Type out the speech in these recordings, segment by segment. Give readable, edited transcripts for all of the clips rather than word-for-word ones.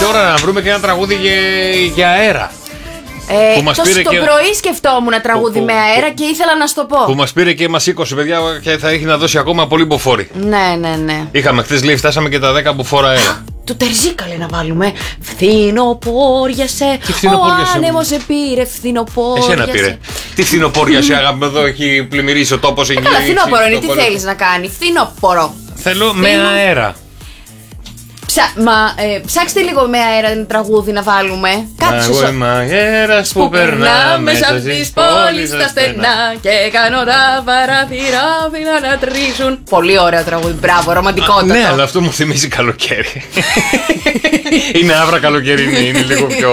ώρα να βρούμε και ένα τραγούδι για αέρα. Το πρωί σκεφτόμουν τραγούδι με αέρα και ήθελα να σου το πω. Που μας πήρε και μας σήκωσε, παιδιά, και θα έχει να δώσει ακόμα πολύ μποφόρι. Ναι. Είχαμε χθες, λέει, φτάσαμε και τα 10 μποφόρα αέρα. Το Τερζίκα λέει να βάλουμε. Φθινοπόριασε. Ο άνεμος σε πήρε, φθινοπόριασε. Εσένα πήρε. Τι φθινοπόριασε, αγάπη, εδώ έχει πλημμυρίσει ο τόπος. Καλά, φθινόπορο είναι, τι θέλεις να κάνει. Φθινόπορο. Θέλω με αέρα. Ψάξτε λίγο με αέρα ένα τραγούδι να βάλουμε. Εγώ είμαι αέρας που περνά μέσα στις πόλεις στα στενά και κάνω τα παραθυρά να τρίζουν. Πολύ ωραίο τραγούδι, μπράβο, ρομαντικότατο. Ναι, αλλά αυτό μου θυμίζει καλοκαίρι. Είναι άβρα καλοκαιρινή, είναι λίγο πιο...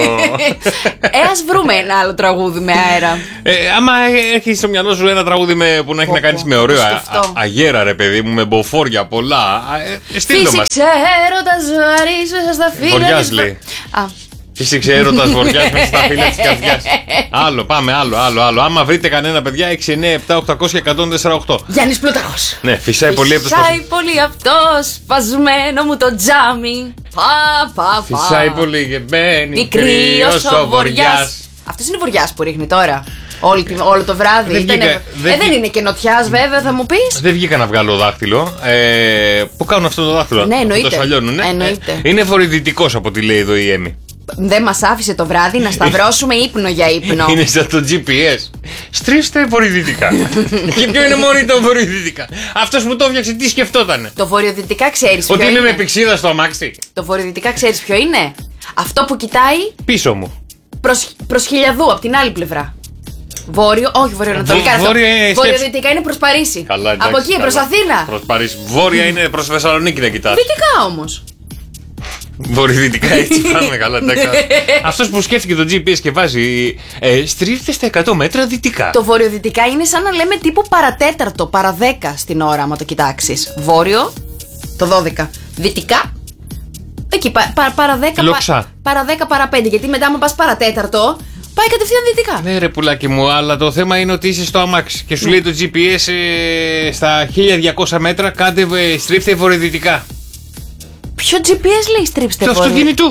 Ας βρούμε ένα άλλο τραγούδι με αέρα. Άμα έχει στο μυαλό σου ένα τραγούδι που να έχει να κάνει με ωραίο αγέρα, ρε παιδί μου, με μποφόρια πολλά, στείλτε μας. Βαρύς μέσα στα φύλλα. Βοριάς λέει. Φύσηξε έρωτας βοριάς μέσα στα φύλλα της καρδιάς. Άλλο, πάμε, άλλο. Άμα βρείτε κανένα, παιδιά, 6, 9, 7, 800 και 148. Γιάννης Πλούταρχος. Ναι, φυσάει πολύ από το σπασμένο. Φυσάει πολύ αυτός, σπασμένο μου το τζάμι. Φυσάει πολύ και μπαίνει μικρύος ο Βοριάς. Αυτός είναι Βοριάς που ρίχνει τώρα. Όλο το βράδυ. Δεν είναι και νοτιάς, βέβαια, θα μου πεις. Δεν βγήκα να βγάλω δάχτυλο. Πού κάνουν αυτό το δάχτυλο? Ναι, εννοείται. Το σφαλιώνουν, ναι. Είναι βορειοδυτικός από ό,τι λέει εδώ η Έμι. Δεν μας άφησε το βράδυ να σταυρώσουμε ύπνο για ύπνο. Είναι σαν το GPS. Στρίψτε βορειοδυτικά. Και ποιο είναι μόνο το βορειοδυτικά? Αυτός που το έφτιαξε, τι σκεφτότανε? Το βορειοδυτικά ξέρεις ποιο είναι? Ότι είναι με πηξίδα στο αμάξι. Το βορειοδυτικά ξέρεις ποιο είναι? Αυτό που κοιτάει πίσω μου. Προς Χιλιαδού, από την άλλη πλευρά. Βόρειο, όχι βορειοανατολικά. Βορειοδυτικά είναι προς Παρίσι. Καλά, εντάξει, από εκεί, προς Αθήνα. Προς Παρίσι. Βόρεια είναι προς Θεσσαλονίκη να κοιτάς. Δυτικά όμως. Βορειοδυτικά, έτσι πάμε, καλά. Αυτός που σκέφτηκε το GPS και βάζει στρίφτε στα 100 μέτρα δυτικά. Το βορειοδυτικά είναι σαν να λέμε τύπου παρατέταρτο, παρα 10 στην ώρα, άμα το κοιτάξεις. Βόρειο, το 12. Δυτικά, εκεί παρα 10. Λοξά. Παρα 10, παρα 5. Γιατί μετά, άμα πας παρατέταρτο, πάει κατευθείαν δυτικά. Ναι, ρε πουλάκι μου, αλλά το θέμα είναι ότι είσαι στο αμάξι και σου λέει το GPS στα 1200 μέτρα κάντε στρίφτε βορειοδυτικά. Ποιο GPS λέει στρίψτε βορειοδυτικά?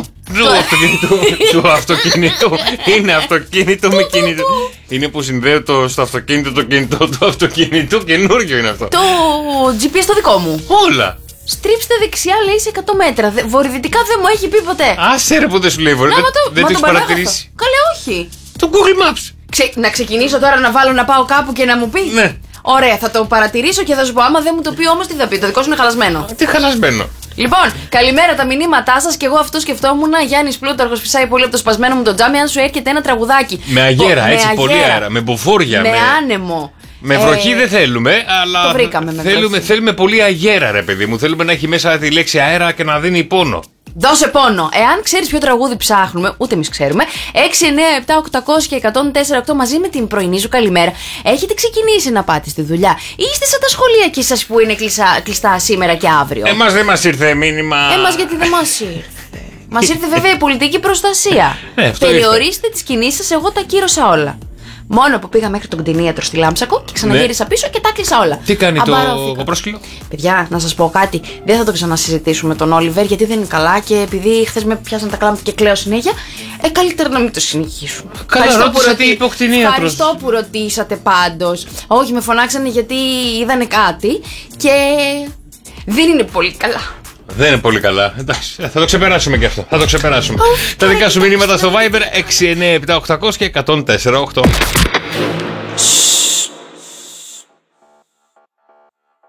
Του αυτοκίνητου. Είναι αυτοκίνητο με κινητό. Είναι που συνδέει στο αυτοκίνητο το κινητό του αυτοκίνητου. Καινούργιο είναι αυτό. Το GPS το δικό μου. Όλα. Στρίψτε δεξιά, λέει, σε 100 μέτρα. Βορειοδυτικά δεν μου έχει πει ποτέ. Άσε ρε που δεν σου λέει βορειοδυτικά. Δεν το έχει παρατηρήσει? Καλέ, όχι. Το Google Maps. Να ξεκινήσω τώρα να βάλω να πάω κάπου και να μου πει? Ναι. Ωραία, θα το παρατηρήσω και θα σου πω. Άμα δεν μου το πει όμως, τι θα πει? Το δικό σου είναι χαλασμένο. Τι χαλασμένο? Λοιπόν, καλημέρα τα μηνύματά σας και εγώ αυτό σκεφτόμουν. Γιάννης Πλούταρχος, φυσάει πολύ από το σπασμένο μου το τζάμι. Αν σου έρχεται ένα τραγουδάκι. Με αγέρα, έτσι, πολύ αέρα. Με μποφόρια. Με άνεμο. Με βροχή δεν θέλουμε, αλλά το βρήκαμε θέλουμε πολύ αγέρα, ρε παιδί μου. Θέλουμε να έχει μέσα τη λέξη αέρα και να δίνει πόνο. Δώσε πόνο. Εάν ξέρεις ποιο τραγούδι ψάχνουμε, ούτε εμείς ξέρουμε. 6, 9, 7, 800 και 104,8 μαζί με την πρωινή σου καλημέρα. Έχετε ξεκινήσει να πάτε στη δουλειά? Ή είστε σαν τα σχολεία εκεί σας που είναι κλειστά σήμερα και αύριο? Εμάς δεν μας ήρθε μήνυμα. Εμάς γιατί δεν μας ήρθε? Μας ήρθε βέβαια η πολιτική προστασία. Περιορίστε τις κινήσεις σας, εγώ τα κύρωσα όλα. Μόνο που πήγα μέχρι τον κτηνίατρο στη Λάμψακο και ξαναγύρισα πίσω και τα κλείσα όλα. Τι κάνει το πρόσκυλο? Παιδιά, να σας πω κάτι. Δεν θα το ξανασυζητήσουμε με τον Όλιβερ γιατί δεν είναι καλά και επειδή χθες με πιάσαν τα κλάματα και κλαίω συνέχεια, καλύτερα να μην το συνεχίσουμε. Καλά, ρώτησα τι είπε ο κτηνίατρος. Ευχαριστώ που ρωτήσατε πάντως. Όχι, με φωνάξανε γιατί είδανε κάτι και δεν είναι πολύ καλά. Δεν είναι πολύ καλά. Εντάξει, θα το ξεπεράσουμε και αυτό. Θα το ξεπεράσουμε. Τα δικά σου μηνύματα στο Viber 697 800 και 104,8.